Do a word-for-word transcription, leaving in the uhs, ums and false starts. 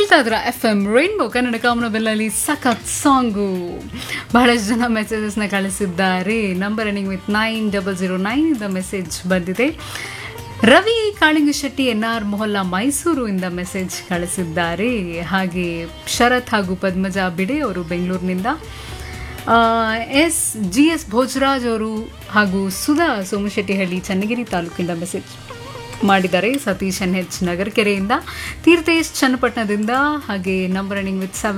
ಕೇಳ್ತಾ ಇದ್ರ F M rainbow Kannada ಕಾಮನಬೆಲ್ಲಲ್ಲಿ ಸಖತ್ ಸಾಂಗು. ಬಹಳಷ್ಟು ಜನ ಮೆಸೇಜಸ್ನ ಕಳಿಸಿದ್ದಾರೆ. Number ending with nine double zero nine ಇಂದ ಮೆಸೇಜ್ ಬಂದಿದೆ. ರವಿ ಕಾಳಿಂಗಶೆಟ್ಟಿ ಎನ್ ಆರ್ ಮೊಹಲ್ಲಾ ಮೈಸೂರು ಇಂದ ಮೆಸೇಜ್ ಕಳಿಸಿದ್ದಾರೆ. ಹಾಗೆ ಶರತ್ ಹಾಗೂ ಪದ್ಮಜಾ ಬಿಡೆ ಅವರು ಬೆಂಗಳೂರಿನಿಂದ, ಎಸ್ ಜಿ ಎಸ್ ಭೋಜರಾಜ್ ಅವರು ಹಾಗೂ ಸುಧಾ ಸೋಮಶೆಟ್ಟಿಹಳ್ಳಿ ಚನ್ನಗಿರಿ ತಾಲೂಕಿಂದ ಮೆಸೇಜ್ ಮಾಡಿದ್ದಾರೆ. ಸತೀಶ್ ಎನ್ ಹೆಚ್ ನಗರಕೆರೆಯಿಂದ, ತೀರ್ಥೇಶ್ ಚನ್ನಪಟ್ಟಣದಿಂದ, ಹಾಗೆ ನಂಬರ್ ಎಂಡಿಂಗ್ ವಿತ್ ಸೆವೆನ್